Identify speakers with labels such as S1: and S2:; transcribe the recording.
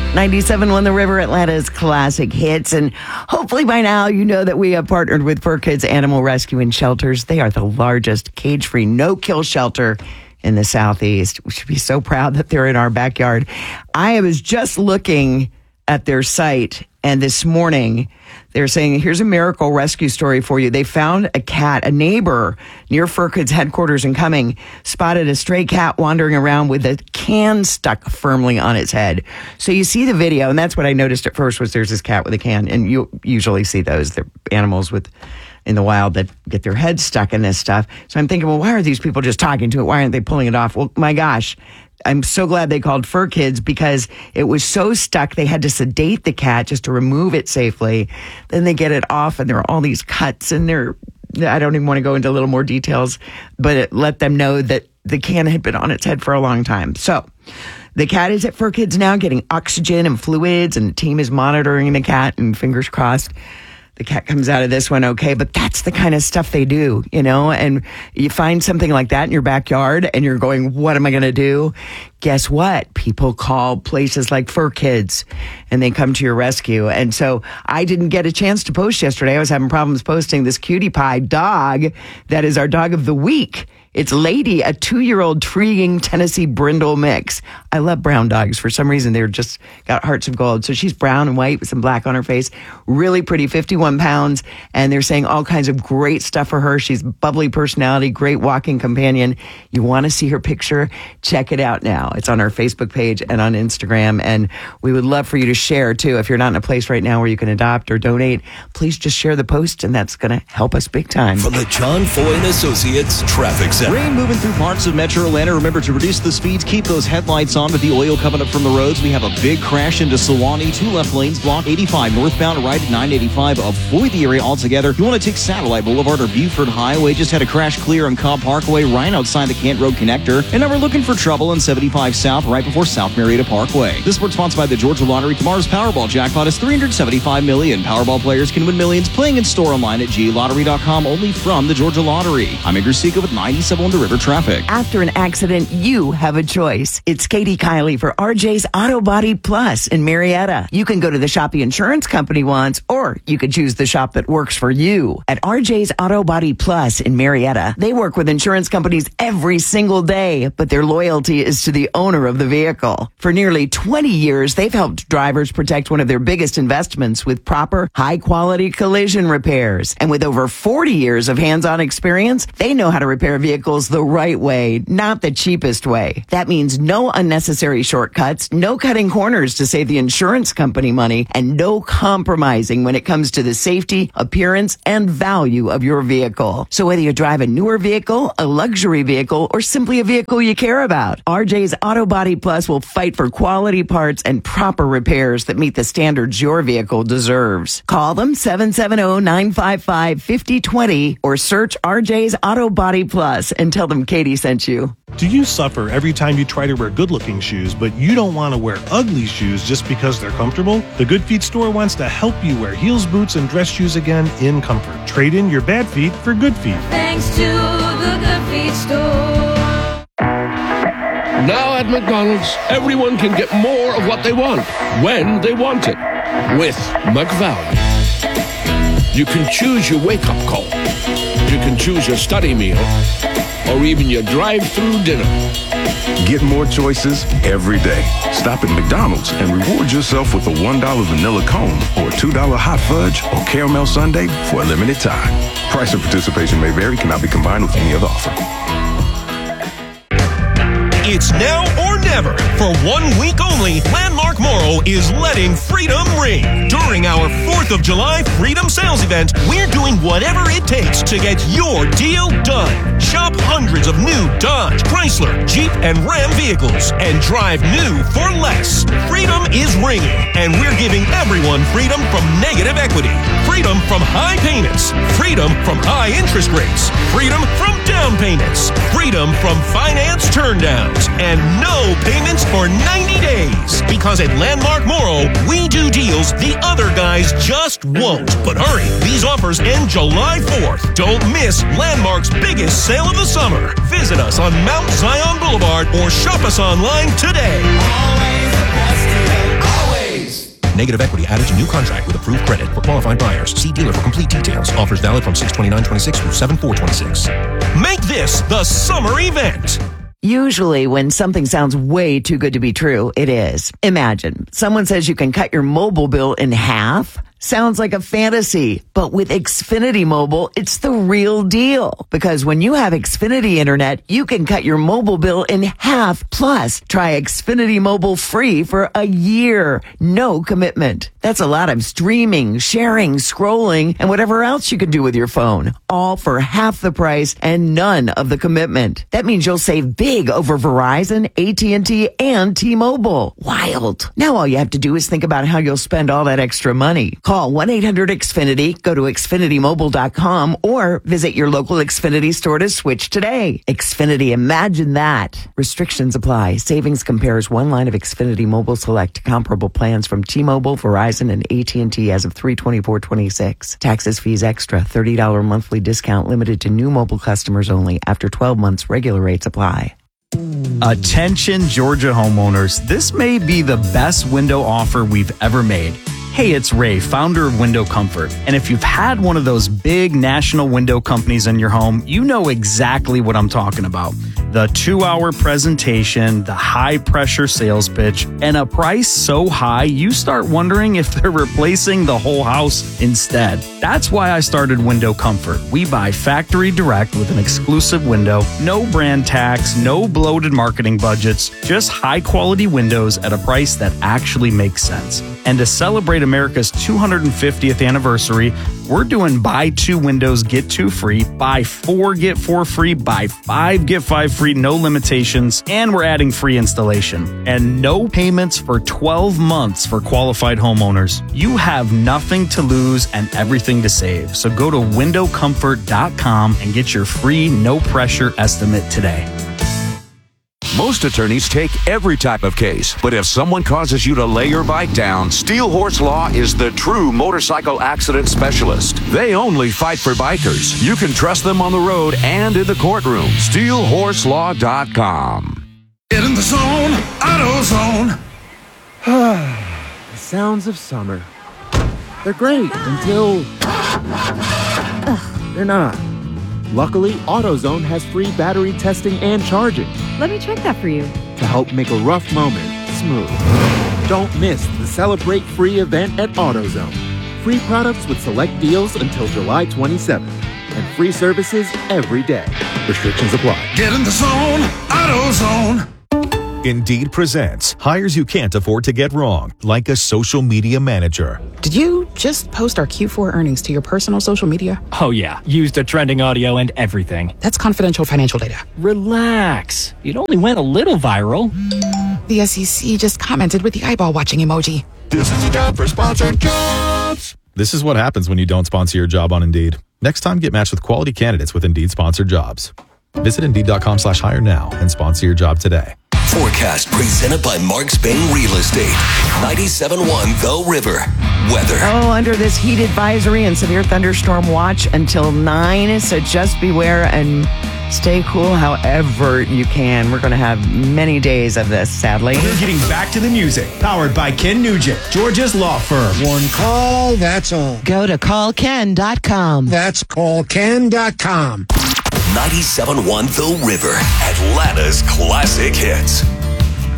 S1: 97.1 The River, Atlanta's classic hits. And hopefully by now you know that we have partnered with Fur Kids Animal Rescue and Shelters. They are the largest cage-free, no-kill shelter in the Southeast. We should be so proud that they're in our backyard. I was just looking at their site, and this morning they're saying, here's a miracle rescue story for you. They found a cat. A neighbor near Fur Kids headquarters in Cumming spotted a stray cat wandering around with a can stuck firmly on its head. So you see the video, and that's what I noticed at first was there's this cat with a can, and you usually see those. They're animals in the wild that get their heads stuck in this stuff. So I'm thinking, well, why are these people just talking to it? Why aren't they pulling it off? Well, my gosh. I'm so glad they called Fur Kids because it was so stuck they had to sedate the cat just to remove it safely. Then they get it off and there are all these cuts and I don't even want to go into a little more details, but it let them know that the can had been on its head for a long time. So the cat is at Fur Kids now getting oxygen and fluids, and the team is monitoring the cat, and fingers crossed the cat comes out of this one okay. But that's the kind of stuff they do, and you find something like that in your backyard and you're going, what am I going to do? Guess what? People call places like Fur Kids and they come to your rescue. And so I didn't get a chance to post yesterday. I was having problems posting this cutie pie dog that is our dog of the week. It's Lady, a 2-year-old treeing Tennessee brindle mix. I love brown dogs. For some reason, they're just got hearts of gold. So she's brown and white with some black on her face. Really pretty, 51 pounds. And they're saying all kinds of great stuff for her. She's bubbly personality, great walking companion. You want to see her picture? Check it out now. It's on our Facebook page and on Instagram. And we would love for you to share, too. If you're not in a place right now where you can adopt or donate, please just share the post, and that's going to help us big time.
S2: From the John Foy & Associates Traffic Center.
S3: Rain moving through parts of Metro Atlanta. Remember to reduce the speeds. Keep those headlights on with the oil coming up from the roads. We have a big crash into Sewanee. 2 left lanes blocked. 85 northbound, right at 985. Avoid the area altogether. You want to take Satellite Boulevard or Buford Highway. Just had a crash clear on Cobb Parkway right outside the Kent Road connector. And now we're looking for trouble in 75 South right before South Marietta Parkway. This sports sponsored by the Georgia Lottery. Tomorrow's Powerball jackpot is $375 million. Powerball players can win millions playing in store online at glottery.com, only from the Georgia Lottery. I'm Andrew Seco with 97.1 The River Traffic.
S1: After an accident, you have a choice. It's Katie Kiley for RJ's Auto Body Plus in Marietta. You can go to the shop the insurance company wants, or you could choose the shop that works for you. At RJ's Auto Body Plus in Marietta, they work with insurance companies every single day, but their loyalty is to the owner of the vehicle. For nearly 20 years, they've helped drivers protect one of their biggest investments with proper, high-quality collision repairs. And with over 40 years of hands-on experience, they know how to repair vehicles the right way, not the cheapest way. That means no unnecessary shortcuts, no cutting corners to save the insurance company money, and no compromising when it comes to the safety, appearance, and value of your vehicle. So whether you drive a newer vehicle, a luxury vehicle, or simply a vehicle you care about, RJ's Auto Body Plus will fight for quality parts and proper repairs that meet the standards your vehicle deserves. Call them 770-955-5020 or search RJ's Auto Body Plus and tell them Katie sent you.
S4: Do you suffer every time you try to wear good-looking shoes, but you don't want to wear ugly shoes just because they're comfortable? The Good Feet store wants to help you wear heels, boots, and dress shoes again in comfort. Trade in your bad feet for good feet.
S5: Thanks to the Good Feet store.
S6: Now at McDonald's, everyone can get more of what they want, when they want it, with McValue. You can choose your wake-up call. You can choose your study meal, or even your drive-through dinner.
S7: Get more choices every day. Stop at McDonald's and reward yourself with a $1 vanilla cone or $2 hot fudge or caramel sundae for a limited time. Price and participation may vary, cannot be combined with any other offer.
S8: It's now or never. For 1 week only, Landmark Morrow is letting freedom ring. During our 4th of July Freedom Sales event, we're doing whatever it takes to get your deal done. Shop hundreds of new Dodge, Chrysler, Jeep, and Ram vehicles and drive new for less. Freedom is ringing, and we're giving everyone freedom from negative equity, freedom from high payments, freedom from high interest rates, freedom from down payments, freedom from finance turndowns, and no payments for 90 days. Because at Landmark Morrow, we do deals the other guys just won't. But hurry, these offers end July 4th. Don't miss Landmark's biggest sale of the summer. Visit us on Mount Zion Boulevard or shop us online today.
S5: Always the best deal, always.
S8: Negative equity added to new contract with approved credit for qualified buyers. See dealer for complete details. Offers valid from 6/29/26 through 7/4/26. Make this the summer event.
S1: Usually when something sounds way too good to be true, it is. Imagine someone says you can cut your mobile bill in half. Sounds like a fantasy, but with Xfinity Mobile, it's the real deal. Because when you have Xfinity Internet, you can cut your mobile bill in half. Plus, try Xfinity Mobile free for a year. No commitment. That's a lot of streaming, sharing, scrolling, and whatever else you can do with your phone. All for half the price and none of the commitment. That means you'll save big over Verizon, AT&T, and T-Mobile. Wild. Now all you have to do is think about how you'll spend all that extra money. Call 1-800-XFINITY, go to XfinityMobile.com, or visit your local Xfinity store to switch today. Xfinity, imagine that. Restrictions apply. Savings compares one line of Xfinity Mobile Select comparable plans from T-Mobile, Verizon, and AT&T as of 3/24/26. Taxes, fees extra. $30 monthly discount limited to new mobile customers only. After 12 months, regular rates apply.
S9: Attention, Georgia homeowners. This may be the best window offer we've ever made. Hey, it's Ray, founder of Window Comfort. And if you've had one of those big national window companies in your home, you know exactly what I'm talking about. The 2-hour presentation, the high-pressure sales pitch, and a price so high you start wondering if they're replacing the whole house instead. That's why I started Window Comfort. We buy factory direct with an exclusive window, no brand tax, no bloated marketing budgets, just high-quality windows at a price that actually makes sense. And to celebrate America's 250th anniversary, we're doing buy 2 windows, get 2 free, buy 4, get 4 free, buy 5, get 5 free, no limitations, and we're adding free installation. And no payments for 12 months for qualified homeowners. You have nothing to lose and everything to save. So go to windowcomfort.com and get your free, no-pressure estimate today.
S10: Most attorneys take every type of case, but if someone causes you to lay your bike down, Steel Horse Law is the true motorcycle accident specialist. They only fight for bikers. You can trust them on the road and in the courtroom. SteelHorseLaw.com.
S11: Get in the zone, AutoZone. The sounds of summer. They're great until they're not. Luckily, AutoZone has free battery testing and charging.
S12: Let me check that for you.
S11: To help make a rough moment smooth. Don't miss the Celebrate Free event at AutoZone. Free products with select deals until July 27th. And free services every day. Restrictions apply.
S13: Get in the zone, AutoZone.
S14: Indeed presents hires you can't afford to get wrong, like a social media manager.
S15: Did you just post our Q4 earnings to your personal social media?
S16: Oh yeah, used the trending audio and everything.
S15: That's confidential financial data.
S16: Relax. It only went a little viral.
S15: The SEC just commented with the eyeball watching emoji.
S13: This is a job for sponsored jobs.
S14: This is what happens when you don't sponsor your job on Indeed. Next time, get matched with quality candidates with Indeed sponsored jobs. Visit Indeed.com/hire now and sponsor your job today.
S2: Forecast presented by Mark Spain Real Estate. 97.1 The River. Weather.
S1: Oh, under this heat advisory and severe thunderstorm watch until 9. So just beware and stay cool however you can. We're going to have many days of this, sadly.
S17: We're getting back to the music. Powered by Ken Nugent, Georgia's law firm.
S18: One call, that's all.
S19: Go to callken.com.
S18: That's callken.com.
S2: 97.1 The River. Atlanta's classic hits.